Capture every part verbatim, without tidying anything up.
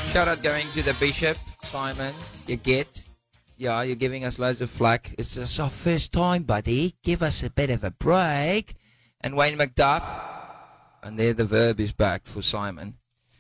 Shout out going to the Bishop, Simon. You get, yeah, you're giving us loads of flack. It's just our first time, buddy. Give us a bit of a break. And Wayne McDuff, and there the verb is back for Simon.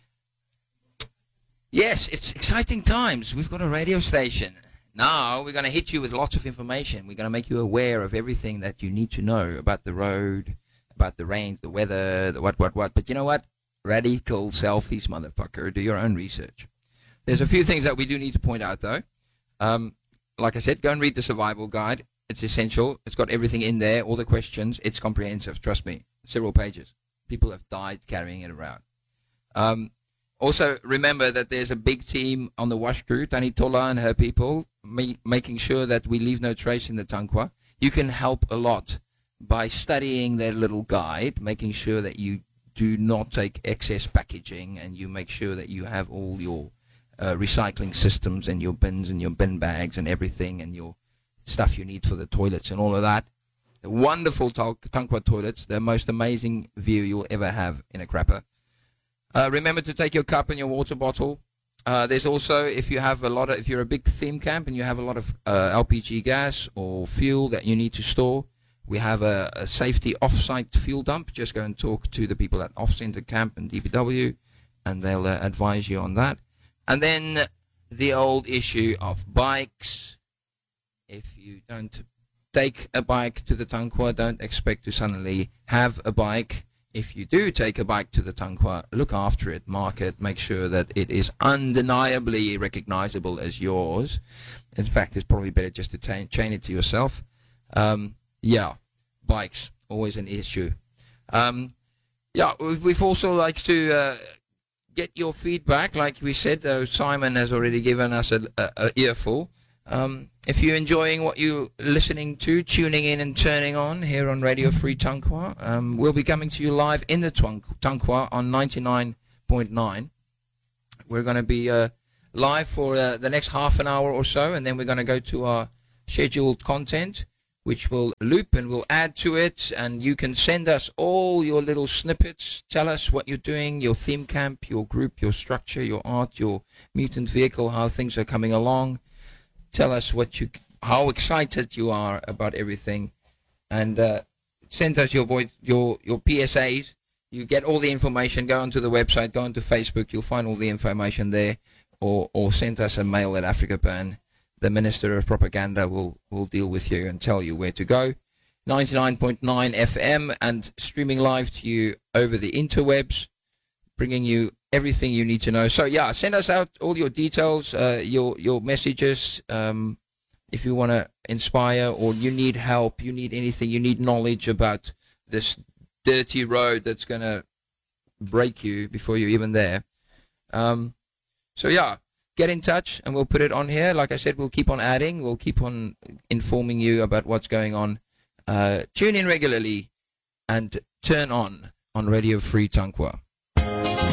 Yes, it's exciting times. We've got a radio station. Now we're going to hit you with lots of information. We're going to make you aware of everything that you need to know about the road, about the rain, the weather, the what, what, what. But you know what? Radical selfies, motherfucker. Do your own research. There's a few things that we do need to point out, though. Um, like I said, go and read the survival guide. It's essential. It's got everything in there, all the questions. It's comprehensive. Trust me. Several pages. People have died carrying it around. Um, also, remember that there's a big team on the wash crew, Tani Tola and her people, ma- making sure that we leave no trace in the Tankwa. You can help a lot by studying their little guide, making sure that you do not take excess packaging, and you make sure that you have all your uh, recycling systems and your bins and your bin bags and everything and your stuff you need for the toilets and all of that. The wonderful Tankwa toilets, the most amazing view you'll ever have in a crapper. Uh, remember to take your cup and your water bottle. Uh, there's also, if you have a lot of, if you're a big theme camp and you have a lot of uh, L P G gas or fuel that you need to store, we have a, a safety off-site fuel dump. Just go and talk to the people at Off Center Camp and D P W, and they'll uh, advise you on that. And then the old issue of bikes. If you don't take a bike to the Tankwa, don't expect to suddenly have a bike. If you do take a bike to the Tankwa, look after it, mark it, make sure that it is undeniably recognizable as yours. In fact, it's probably better just to t- chain it to yourself. Um, yeah, bikes, always an issue. Um, yeah, we've also like to uh, get your feedback. Like we said, though, Simon has already given us a, a, a earful. Um, if you're enjoying what you're listening to, tuning in and turning on here on Radio Free Tankwa, um, we'll be coming to you live in the Tankwa on ninety-nine point nine. We're going to be uh, live for uh, the next half an hour or so, and then we're going to go to our scheduled content, which will loop and we'll add to it, and you can send us all your little snippets. Tell us what you're doing, your theme camp, your group, your structure, your art, your mutant vehicle, how things are coming along. Tell us what you, how excited you are about everything, and uh, send us your voice, your your P S As. You get all the information. Go onto the website, go onto Facebook. You'll find all the information there, or or send us a mail at Afrikapan. The Minister of Propaganda will will deal with you and tell you where to go. ninety-nine point nine F M and streaming live to you over the interwebs, bringing you everything you need to know. So yeah, send us out all your details, uh, your your messages. Um, if you want to inspire, or you need help, you need anything, you need knowledge about this dirty road that's going to break you before you're even there. Um, so yeah, get in touch and we'll put it on here. Like I said, we'll keep on adding. We'll keep on informing you about what's going on. Uh, tune in regularly and turn on on Radio Free Tankwa.